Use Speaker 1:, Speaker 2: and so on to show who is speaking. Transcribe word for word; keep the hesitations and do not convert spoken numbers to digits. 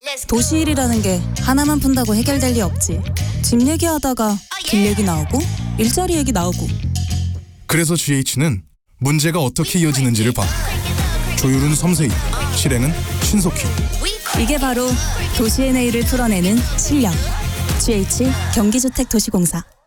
Speaker 1: 도시일이라는 게 하나만 푼다고 해결될 리 없지. 집 얘기하다가 길 얘기 나오고 일자리 얘기 나오고.
Speaker 2: 그래서 지에이치는 문제가 어떻게 이어지는지를 봐. 조율은 섬세히, 실행은 신속히.
Speaker 1: 이게 바로 도시의 내일을 풀어내는 실력. 지에이치 경기주택도시공사.